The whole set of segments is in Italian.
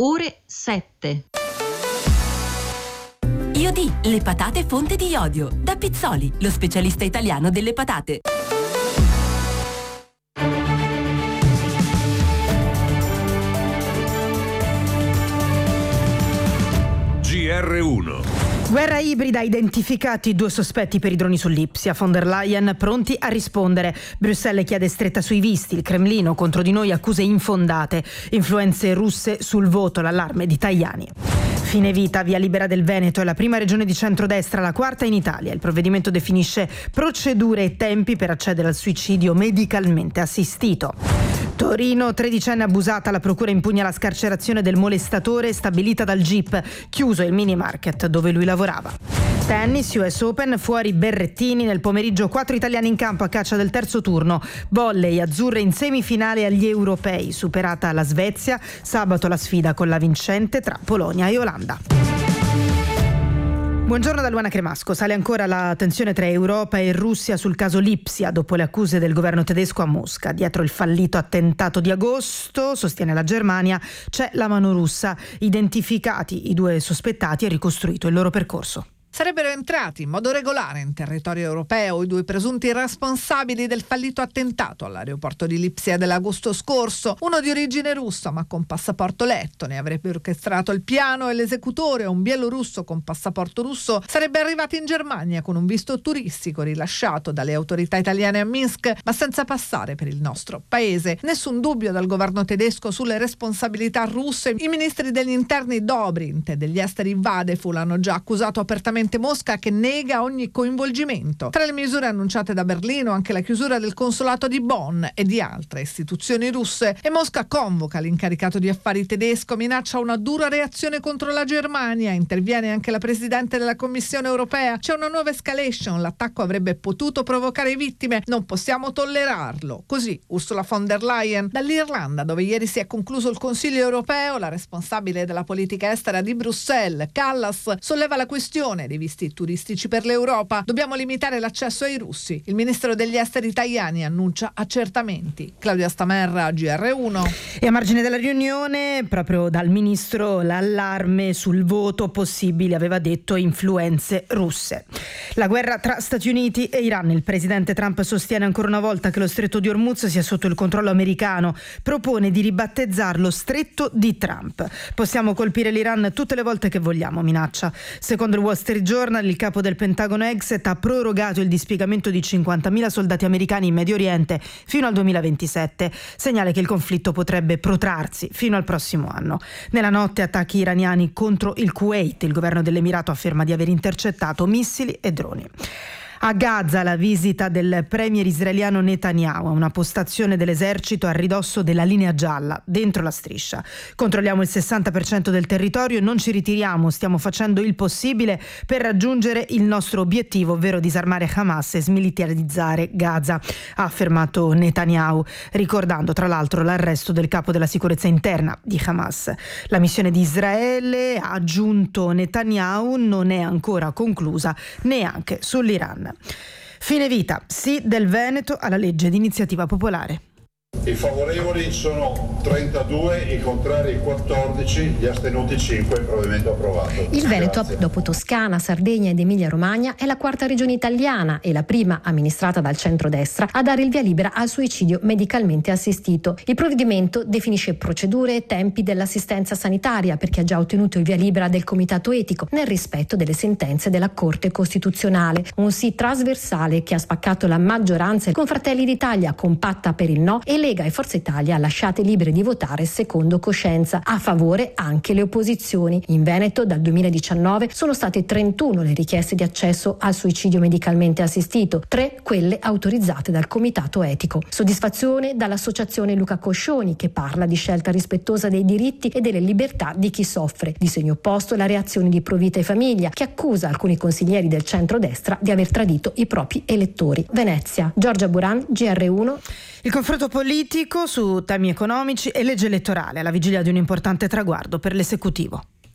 ore 7. Iodi, le patate fonte di iodio. Da Pizzoli, lo specialista italiano delle patate. GR1. Guerra ibrida, identificati 2 sospetti per i droni su Lipsia. Von der Leyen pronti a rispondere. Bruxelles chiede stretta sui visti. Il Cremlino contro di noi accuse infondate. Influenze russe sul voto, l'allarme di Tajani. Fine vita, via libera del Veneto, è la prima regione di centrodestra, la quarta in Italia. Il provvedimento definisce procedure e tempi per accedere al suicidio medicalmente assistito. Torino, 13enne abusata, la procura impugna la scarcerazione del molestatore stabilita dal GIP, chiuso il mini market dove lui lavorava. Tennis, US Open, fuori Berrettini, nel pomeriggio 4 italiani in campo a caccia del terzo turno. Volley, azzurre in semifinale agli europei, superata la Svezia, sabato la sfida con la vincente tra Polonia e Olanda. Buongiorno da Luana Cremasco. Sale ancora la tensione tra Europa e Russia sul caso Lipsia dopo le accuse del governo tedesco a Mosca. Dietro il fallito attentato di agosto, sostiene la Germania, c'è la mano russa. Identificati i 2 sospettati e ricostruito il loro percorso. Sarebbero entrati in modo regolare in territorio europeo i 2 presunti responsabili del fallito attentato all'aeroporto di Lipsia dell'agosto scorso, uno di origine russa ma con passaporto lettone. Avrebbe orchestrato il piano e l'esecutore, un bielorusso con passaporto russo, sarebbe arrivato in Germania con un visto turistico rilasciato dalle autorità italiane a Minsk, ma senza passare per il nostro paese. Nessun dubbio dal governo tedesco sulle responsabilità russe. I ministri degli interni Dobrindt e degli esteri Vadeful hanno già accusato apertamente Mosca, che nega ogni coinvolgimento. Tra le misure annunciate da Berlino anche la chiusura del consolato di Bonn e di altre istituzioni russe, e Mosca convoca l'incaricato di affari tedesco, minaccia una dura reazione contro la Germania, interviene anche la Presidente della Commissione europea. C'è una nuova escalation, l'attacco avrebbe potuto provocare vittime, non possiamo tollerarlo. Così Ursula von der Leyen. Dall'Irlanda, dove ieri si è concluso il Consiglio europeo, la responsabile della politica estera di Bruxelles, Callas, solleva la questione dei visti turistici per l'Europa. Dobbiamo limitare l'accesso ai russi. Il ministro degli esteri Tajani annuncia accertamenti. Claudia Stamerra, GR1. E a margine della riunione, proprio dal ministro, l'allarme sul voto possibile, aveva detto influenze russe. La guerra tra Stati Uniti e Iran. Il presidente Trump sostiene ancora una volta che lo stretto di Hormuz sia sotto il controllo americano. Propone di ribattezzarlo stretto di Trump. Possiamo colpire l'Iran tutte le volte che vogliamo, minaccia. Secondo il Wall Street Journal, il capo del Pentagono Exet ha prorogato il dispiegamento di 50.000 soldati americani in Medio Oriente fino al 2027, segnale che il conflitto potrebbe protrarsi fino al prossimo anno. Nella notte attacchi iraniani contro il Kuwait. Il governo dell'Emirato afferma di aver intercettato missili e droni. A Gaza la visita del premier israeliano Netanyahu a una postazione dell'esercito a ridosso della linea gialla, dentro la striscia. Controlliamo il 60% del territorio e non ci ritiriamo, stiamo facendo il possibile per raggiungere il nostro obiettivo, ovvero disarmare Hamas e smilitarizzare Gaza, ha affermato Netanyahu, ricordando tra l'altro l'arresto del capo della sicurezza interna di Hamas. La missione di Israele, ha aggiunto Netanyahu, non è ancora conclusa neanche sull'Iran. Fine vita, sì del Veneto alla legge di iniziativa popolare. I favorevoli sono 32, i contrari 14, gli astenuti 5, il provvedimento approvato. Il Veneto, Grazie. dopo Toscana, Sardegna ed Emilia-Romagna, è la quarta regione italiana e la prima amministrata dal centrodestra a dare il via libera al suicidio medicalmente assistito. Il provvedimento definisce procedure e tempi dell'assistenza sanitaria per chi ha già ottenuto il via libera del Comitato Etico nel rispetto delle sentenze della Corte Costituzionale. Un sì trasversale che ha spaccato la maggioranza con Fratelli d'Italia compatta per il no e Lega e Forza Italia lasciate libere di votare secondo coscienza. A favore anche le opposizioni. In Veneto dal 2019 sono state 31 le richieste di accesso al suicidio medicalmente assistito, 3 quelle autorizzate dal Comitato Etico. Soddisfazione dall'associazione Luca Coscioni, che parla di scelta rispettosa dei diritti e delle libertà di chi soffre. Di segno opposto la reazione di Provita e Famiglia, che accusa alcuni consiglieri del centrodestra di aver tradito i propri elettori. Venezia, Giorgia Buran, GR1. Il confronto politico su temi economici e legge elettorale alla vigilia di un importante traguardo per l'esecutivo.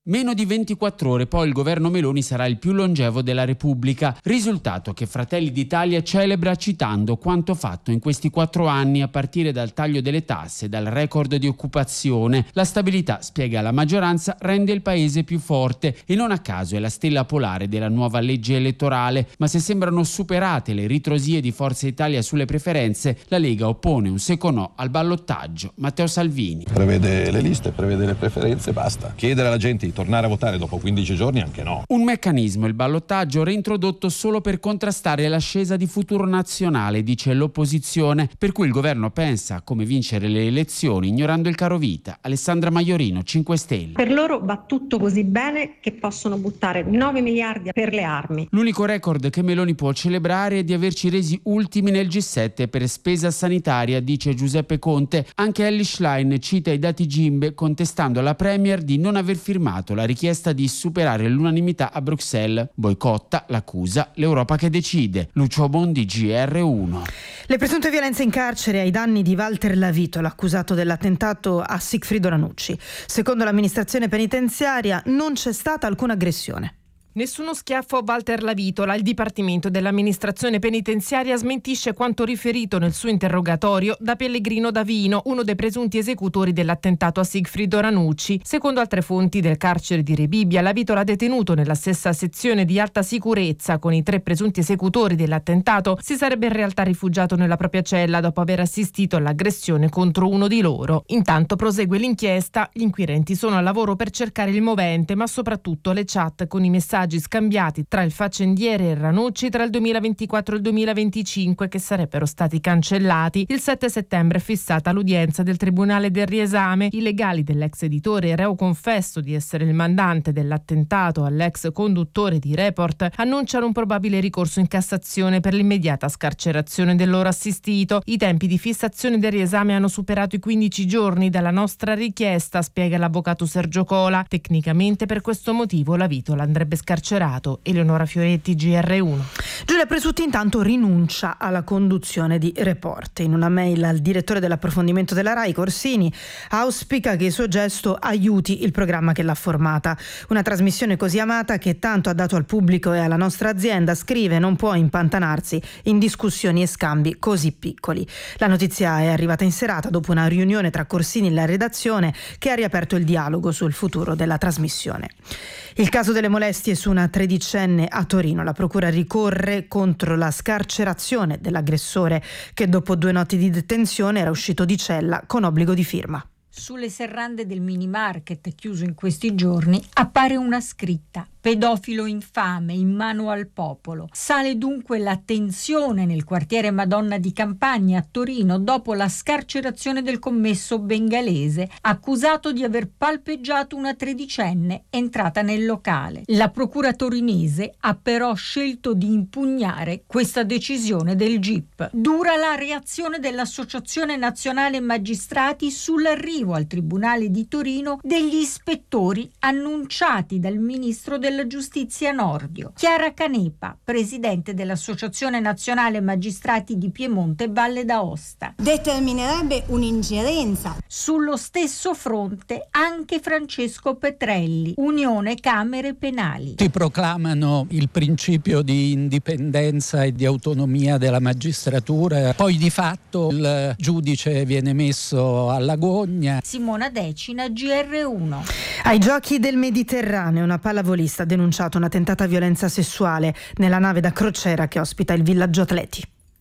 Meno di 24 ore poi il governo Meloni sarà il più longevo della Repubblica, risultato che Fratelli d'Italia celebra citando quanto fatto in questi 4 anni a partire dal taglio delle tasse, dal record di occupazione. La stabilità, spiega la maggioranza, rende il paese più forte e non a caso è la stella polare della nuova legge elettorale, ma se sembrano superate le ritrosie di Forza Italia sulle preferenze, la Lega oppone un secco no al ballottaggio. Matteo Salvini. Prevede le liste, prevede le preferenze, basta. Chiedere alla gente di tornare a votare dopo 15 giorni anche no. Un meccanismo, il ballottaggio, reintrodotto solo per contrastare l'ascesa di Futuro Nazionale, dice l'opposizione, per cui il governo pensa a come vincere le elezioni ignorando il carovita. Alessandra Maiorino, 5 Stelle. Per loro va tutto così bene che possono buttare 9 miliardi per le armi. L'unico record che Meloni può celebrare è di averci resi ultimi nel G7 per spesa sanitaria, dice Giuseppe Conte. Anche Elly Schlein cita i dati Gimbe contestando alla Premier di non aver firmato la richiesta di superare l'unanimità a Bruxelles. Boicotta, l'accusa, l'Europa che decide. Lucio Bondi, GR1. Le presunte violenze in carcere ai danni di Walter Lavito, l'accusato dell'attentato a Sigfrido Ranucci. Secondo l'amministrazione penitenziaria non c'è stata alcuna aggressione. Nessuno schiaffo a Walter Lavitola. Il Dipartimento dell'amministrazione penitenziaria smentisce quanto riferito nel suo interrogatorio da Pellegrino Davino, uno dei presunti esecutori dell'attentato a Sigfrido Ranucci. Secondo altre fonti del carcere di Rebibbia, Lavitola, detenuto nella stessa sezione di alta sicurezza con i 3 presunti esecutori dell'attentato, si sarebbe in realtà rifugiato nella propria cella dopo aver assistito all'aggressione contro uno di loro. Intanto prosegue l'inchiesta. Gli inquirenti sono al lavoro per cercare il movente, ma soprattutto le chat con i messaggi scambiati tra il faccendiere e Ranucci tra il 2024 e il 2025 che sarebbero stati cancellati. Il 7 settembre è fissata l'udienza del Tribunale del Riesame. I legali dell'ex editore, reo confesso di essere il mandante dell'attentato all'ex conduttore di Report, annunciano un probabile ricorso in Cassazione per l'immediata scarcerazione del loro assistito. I tempi di fissazione del riesame hanno superato i 15 giorni dalla nostra richiesta, spiega l'avvocato Sergio Cola. Tecnicamente per questo motivo Lavitola andrebbe scarcerato. Eleonora Fioretti, GR1. Giulia Presutti intanto rinuncia alla conduzione di Report. In una mail al direttore dell'approfondimento della RAI, Corsini auspica che il suo gesto aiuti il programma che l'ha formata. Una trasmissione così amata che tanto ha dato al pubblico e alla nostra azienda, scrive, non può impantanarsi in discussioni e scambi così piccoli. La notizia è arrivata in serata dopo una riunione tra Corsini e la redazione che ha riaperto il dialogo sul futuro della trasmissione. Il caso delle molestie su una 13enne a Torino. La procura ricorre contro la scarcerazione dell'aggressore che dopo 2 notti di detenzione era uscito di cella con obbligo di firma. Sulle serrande del mini market chiuso in questi giorni appare una scritta: pedofilo infame in mano al popolo. Sale dunque la tensione nel quartiere Madonna di Campagna a Torino dopo la scarcerazione del commesso bengalese accusato di aver palpeggiato una 13enne entrata nel locale. La procura torinese ha però scelto di impugnare questa decisione del GIP. Dura la reazione dell'Associazione Nazionale Magistrati sull'arrivo al Tribunale di Torino degli ispettori annunciati dal ministro della Giustizia Nordio. Chiara Canepa, presidente dell'Associazione Nazionale Magistrati di Piemonte e Valle d'Aosta. Determinerebbe un'ingerenza. Sullo stesso fronte anche Francesco Petrelli, Unione Camere Penali. Si proclamano il principio di indipendenza e di autonomia della magistratura, poi di fatto il giudice viene messo alla gogna. Simona Decina, GR1. Ai Giochi del Mediterraneo una pallavolista ha denunciato una tentata violenza sessuale nella nave da crociera che ospita il villaggio atleti.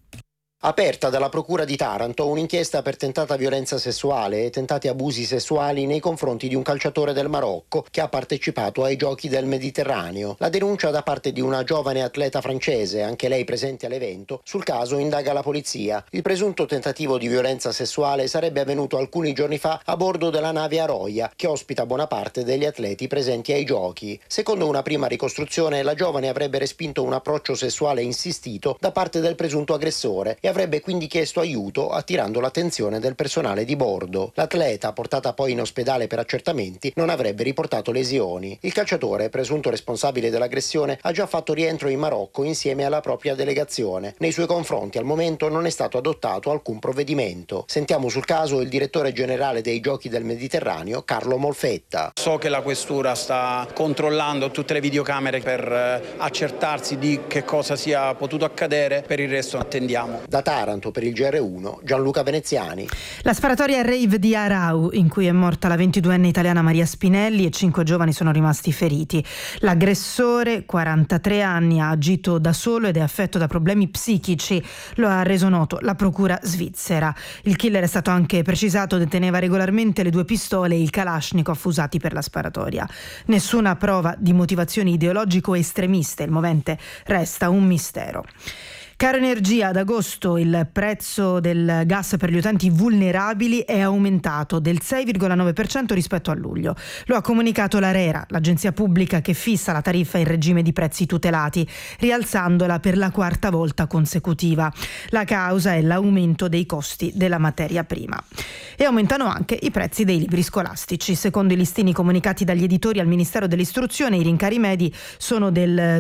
Aperta dalla Procura di Taranto un'inchiesta per tentata violenza sessuale e tentati abusi sessuali nei confronti di un calciatore del Marocco che ha partecipato ai Giochi del Mediterraneo. La denuncia da parte di una giovane atleta francese, anche lei presente all'evento. Sul caso indaga la polizia. Il presunto tentativo di violenza sessuale sarebbe avvenuto alcuni giorni fa a bordo della nave Aroia, che ospita buona parte degli atleti presenti ai Giochi. Secondo una prima ricostruzione, la giovane avrebbe respinto un approccio sessuale insistito da parte del presunto aggressore e avrebbe quindi chiesto aiuto attirando l'attenzione del personale di bordo. L'atleta, portata poi in ospedale per accertamenti, non avrebbe riportato lesioni. Il calciatore, presunto responsabile dell'aggressione, ha già fatto rientro in Marocco insieme alla propria delegazione. Nei suoi confronti al momento non è stato adottato alcun provvedimento. Sentiamo sul caso il direttore generale dei Giochi del Mediterraneo, Carlo Molfetta. So che la questura sta controllando tutte le videocamere per accertarsi di che cosa sia potuto accadere, per il resto attendiamo. Da Taranto per il GR1, Gianluca Veneziani. La sparatoria rave di Arau, in cui è morta la 22enne italiana Maria Spinelli e 5 giovani sono rimasti feriti. L'aggressore, 43 anni, ha agito da solo ed è affetto da problemi psichici, lo ha reso noto la procura svizzera. Il killer, è stato anche precisato, deteneva regolarmente le 2 pistole e il Kalashnikov usati per la sparatoria. Nessuna prova di motivazioni ideologico-estremiste, il movente resta un mistero. Caro energia, ad agosto il prezzo del gas per gli utenti vulnerabili è aumentato del 6,9% rispetto a luglio. Lo ha comunicato l'ARERA, l'agenzia pubblica che fissa la tariffa in regime di prezzi tutelati, rialzandola per la 4ª volta consecutiva. La causa è l'aumento dei costi della materia prima. E aumentano anche i prezzi dei libri scolastici. Secondo i listini comunicati dagli editori al Ministero dell'Istruzione, i rincari medi sono del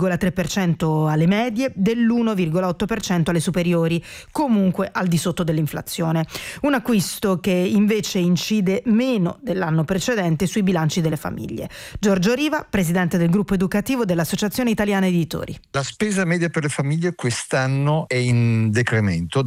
2,3% alle medie, dell'1,8% alle superiori, comunque al di sotto dell'inflazione. Un acquisto che invece incide meno dell'anno precedente sui bilanci delle famiglie. Giorgio Riva, presidente del gruppo educativo dell'Associazione Italiana Editori. La spesa media per le famiglie quest'anno è in decremento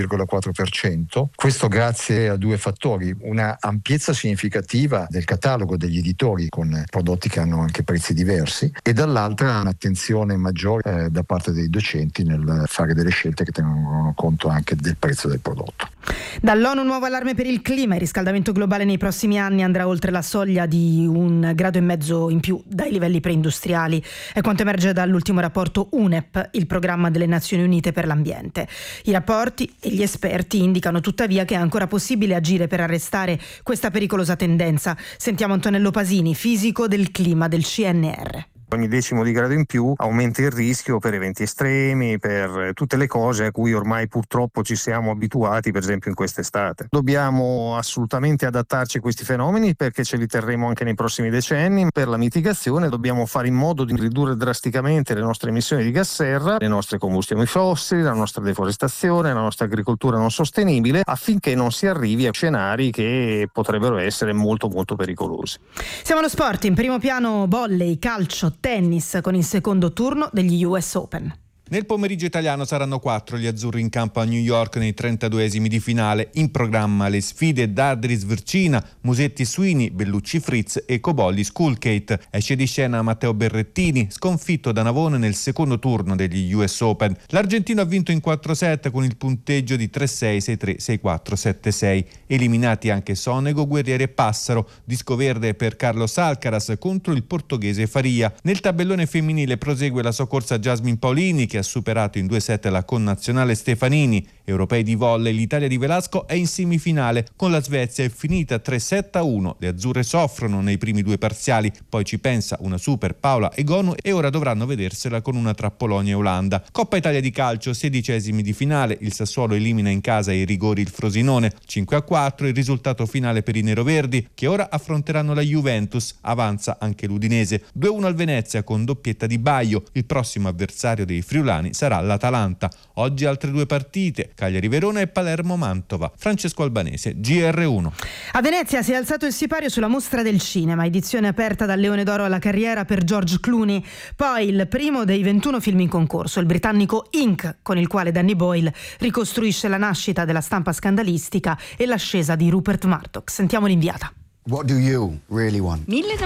dell'1,4%. Questo grazie a 2 fattori: una ampiezza significativa del catalogo degli editori con prodotti che hanno anche prezzi diversi, e dall'altra un'attenzione maggiore da parte dei docenti nel fare delle scelte che tengono conto anche del prezzo del prodotto. Dall'ONU nuovo allarme per il clima. Il riscaldamento globale nei prossimi anni andrà oltre la soglia di 1,5 gradi in più dai livelli preindustriali. È quanto emerge dall'ultimo rapporto UNEP, il programma delle Nazioni Unite per l'ambiente. I rapporti e gli esperti indicano tuttavia che è ancora possibile agire per arrestare questa pericolosa tendenza. Sentiamo Antonello Pasini, fisico del clima del CNR. Ogni 10 di grado in più aumenta il rischio per eventi estremi, per tutte le cose a cui ormai purtroppo ci siamo abituati, per esempio in quest'estate. Dobbiamo assolutamente adattarci a questi fenomeni perché ce li terremo anche nei prossimi decenni. Per la mitigazione dobbiamo fare in modo di ridurre drasticamente le nostre emissioni di gas serra, le nostre combustioni fossili, la nostra deforestazione, la nostra agricoltura non sostenibile, affinché non si arrivi a scenari che potrebbero essere molto molto pericolosi. Siamo allo sport, in primo piano volley, calcio, tennis con il secondo turno degli US Open. Nel pomeriggio italiano saranno 4 gli azzurri in campo a New York nei 32esimi di finale. In programma le sfide D'Adris Vircina, Musetti Sweeney, Bellucci Fritz e Cobolli Skulkate. Esce di scena Matteo Berrettini, sconfitto da Navone nel secondo turno degli US Open. L'argentino ha vinto in 4 set con il punteggio di 3-6, 6-3, 6-4, 7-6. Eliminati anche Sonego, Guerrieri e Passaro. Disco verde per Carlos Alcaraz contro il portoghese Faria. Nel tabellone femminile prosegue la sua corsa Jasmine Paolini, che ha superato in 2 set la connazionale Stefanini. Europei di volley, l'Italia di Velasco è in semifinale, con la Svezia è finita 3-7-1. Le azzurre soffrono nei primi 2 parziali, poi ci pensa una super Paola Egonu e ora dovranno vedersela con una tra Polonia e Olanda. Coppa Italia di calcio, 16esimi di finale, il Sassuolo elimina in casa ai rigori il Frosinone, 5-4 il risultato finale per i neroverdi, che ora affronteranno la Juventus. Avanza anche l'Udinese, 2-1 al Venezia con doppietta di Baio. Il prossimo avversario dei friulani sarà l'Atalanta. Oggi altre 2 partite, Cagliari-Verona e Palermo-Mantova. Francesco Albanese, GR1. A Venezia si è alzato il sipario sulla Mostra del Cinema, edizione aperta dal Leone d'Oro alla carriera per George Clooney. Poi il primo dei 21 film in concorso, il britannico Inc., con il quale Danny Boyle ricostruisce la nascita della stampa scandalistica e l'ascesa di Rupert Murdoch. Sentiamo l'inviata. What do you really want?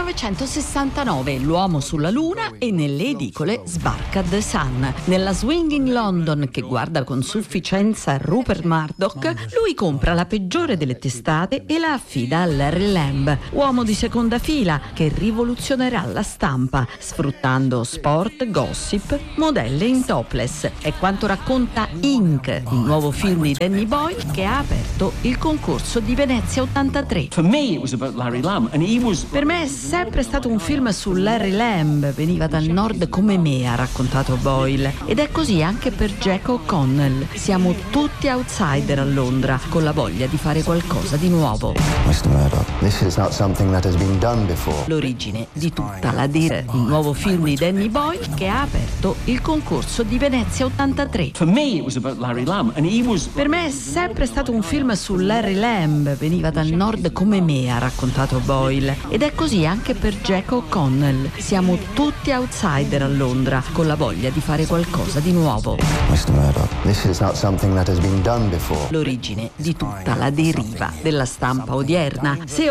1969, l'uomo sulla luna e nelle edicole sbarca The Sun. Nella swinging London che guarda con sufficienza Rupert Murdoch, lui compra la peggiore delle testate e la affida a Larry Lamb, uomo di seconda fila che rivoluzionerà la stampa, sfruttando sport, gossip, modelle in topless. È quanto racconta Inc., il nuovo film di Danny Boyle che ha aperto il concorso di Venezia 83. For me it was Per me è sempre stato un film su Larry Lamb, veniva dal nord come me, ha raccontato Boyle. Ed è così anche per Jack O'Connell. Siamo tutti outsider a Londra, con la voglia di fare qualcosa di nuovo. Mr. Murdoch, this is not something that has been done before. L'origine di tutta la Deer, il nuovo film di Danny Boyle che ha aperto il concorso di Venezia 83. For me it was about Larry Lamb and he was... Per me è sempre stato un film su Larry Lamb, veniva dal nord come me, ha raccontato Boyle. Ed è così anche per Jack O'Connell. Siamo tutti outsider a Londra, con la voglia di fare qualcosa di nuovo. Mr. Murdoch, this is not something that has been done before. L'origine di tutta la deriva della stampa odierna. Se